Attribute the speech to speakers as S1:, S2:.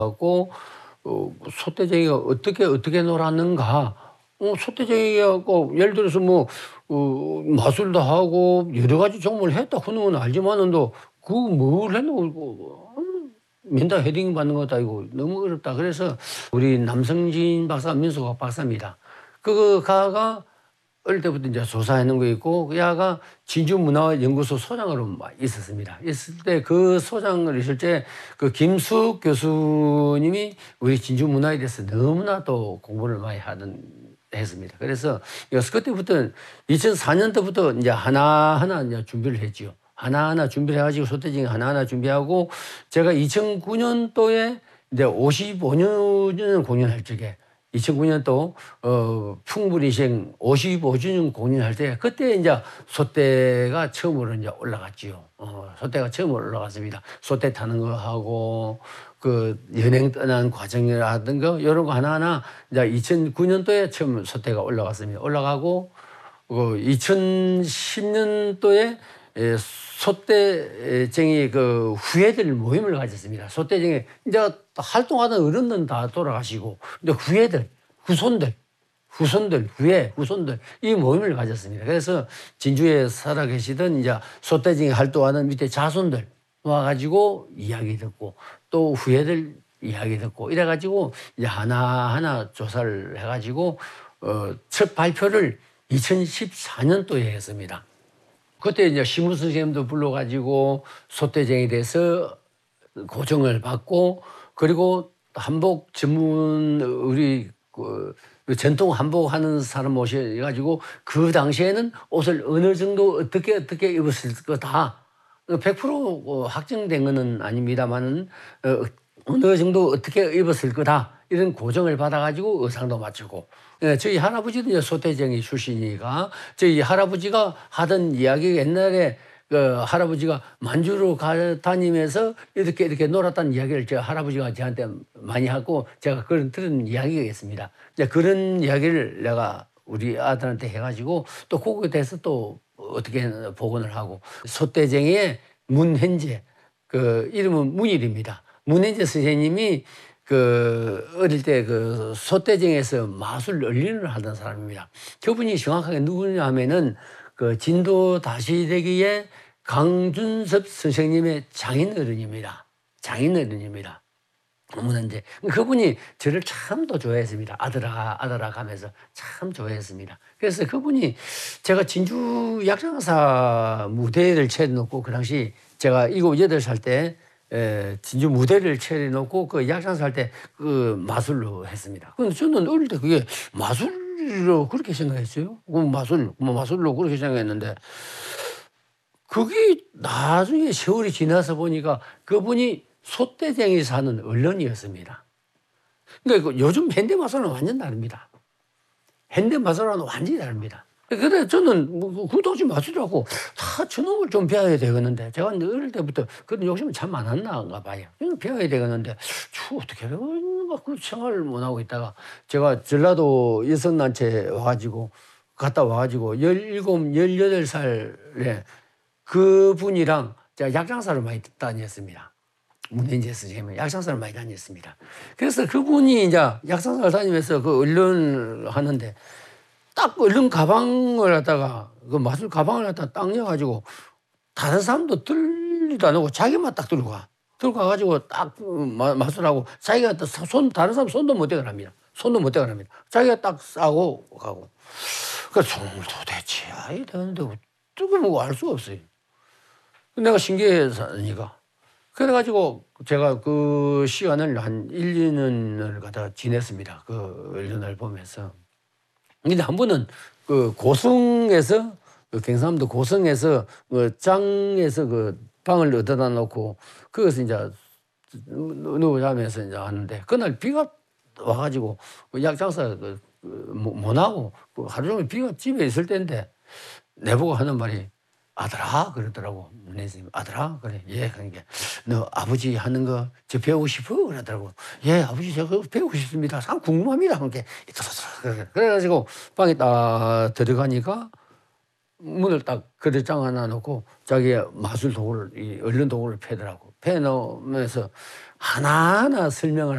S1: 하고 소떼쟁이가 어떻게 놀았는가. 소떼쟁이가 예를 들어서 마술도 하고 여러 가지 종목을 했다 그런 건 알지만은 뭘 했노 맨날 헤딩 받는 것도 아니고 너무 어렵다. 그래서 우리 남성진 박사, 민수학 박사입니다. 가가 어릴 때부터 이제 조사하는 거 있고, 그 야가 진주문화연구소 소장으로 있었습니다. 있을 때 그 소장을 있을 때 그 김수욱 교수님이 우리 진주문화에 대해서 너무나 또 공부를 많이 했습니다. 그래서 그때부터 2004년도부터 이제 하나하나 이제 준비를 했지요. 하나하나 준비를 해가지고 소떼징 하나하나 준비하고, 제가 2009년도에 이제 55주년 공연할 적에 2009년도 풍부리생 55주년 공연할 때 그때 이제 소떼가 처음으로 이제 올라갔지요. 소떼가 처음으로 올라갔습니다. 소떼 타는 거 하고 그 연행 떠난 과정이라든가 이런 거 하나하나 이제 2009년도에 처음 소떼가 올라갔습니다. 올라가고 2010년도에 소떼쟁이 그 후예들 모임을 가졌습니다. 소떼쟁이 이제 활동하던 어른들은 다 돌아가시고 이제 후손들 이 모임을 가졌습니다. 그래서 진주에 살아 계시던 이제 소떼쟁이 활동하는 밑에 자손들 와가지고 이야기 듣고 또 후예들 이야기 듣고 이래가지고 이제 하나하나 조사를 해가지고 첫 발표를 2014년도에 했습니다. 그때 이제 심우 선생님도 불러가지고 소떼쟁이에 대해서 고정을 받고, 그리고 한복 전문 우리 전통 한복하는 사람 모셔가지고 그 당시에는 옷을 어느 정도 어떻게 입었을 거다. 100% 확정된 것은 아닙니다만은 어느 정도 어떻게 입었을 거다. 이런 고정을 받아가지고 의상도 맞추고. 저희 할아버지도 이제 소떼쟁이 출신이니까 저희 할아버지가 하던 이야기, 옛날에 할아버지가 만주로 다니면서 이렇게 놀았다는 이야기를 제 할아버지가 저한테 많이 하고 제가 그런 들은 이야기가 있습니다. 이제 그런 이야기를 내가 우리 아들한테 해가지고 또 그거에 대해서 또 어떻게 복원을 하고, 소떼쟁이의 문현재, 이름은 문일입니다. 문현재 선생님이 어릴 때 소떼쟁이에서 마술 연륜을 하던 사람입니다. 그분이 정확하게 누구냐 하면은 진도 다시대기의 강준섭 선생님의 장인어른입니다. 문현재. 그분이 저를 참 더 좋아했습니다. 아들아 하면서 참 좋아했습니다. 그래서 그분이 제가 진주 약장사 무대를 차려놓고, 그 당시 제가 7, 8살 때 진주 무대를 차려놓고 그 약장사 할 때 마술로 했습니다. 근데 저는 어릴 때 그게 마술로 그렇게 생각했어요. 마술로 그렇게 생각했는데, 그게 나중에 세월이 지나서 보니까 그분이 소떼쟁이 사는 언론이었습니다. 그러니까 요즘 현대마술은 완전 다릅니다. 현대마술과는 완전히 다릅니다. 그래 저는 그것도 마술이라고 다 저놈을 좀 배워야 되겠는데, 제가 어릴 때부터 그런 욕심은 참 많았나 봐요. 배워야 되겠는데 어떻게 배우는가 그 생각을 못 하고 있다가, 제가 전라도 여성단체 갔다 와가지고 17, 18살에 그분이랑 제가 약장사를 많이 다녔습니다. 문현재 선생님은 약장사를 많이 다녔습니다. 그래서 그분이 이제 약장사를 다니면서 언론을 하는데 딱 얼른 가방을 갖다가 마술 가방을 갖다가 딱 넣어가지고 다른 사람도 들리도 안 하고 자기만 딱 들고 가가지고 딱 마술하고 자기가 다른 사람 손도 못 대고 합니다. 자기가 딱 싸고 가고. 그러니까 도대체 아이 되는데 어떻게 알 수가 없어요. 내가 신기해서니까. 그래가지고 제가 그 시간을 한 1, 2년을 갖다가 지냈습니다. 그 언론을 보면서. 근데 한 번은 고성에서 경상남도 고성에서 장에서 방을 얻어다 놓고 거기서 이제 누워자면서 이제 하는데, 그날 비가 와가지고 약장사 못 하고 하루 종일 비가 집에 있을 때인데 내보고 하는 말이 아들아 그러더라고. 선생님 아들아 그래 예 그러니까 너 아버지 하는 거 저 배우고 싶어 그러더라고. 예 아버지 제가 배우고 싶습니다. 참 궁금합니다. 그렇게 그래가지고 방에 딱 들어가니까 문을 딱 그릇장 하나 놓고 자기 마술 도구를 이 얼른 도구를 패더라고. 패 놓으면서 하나하나 설명을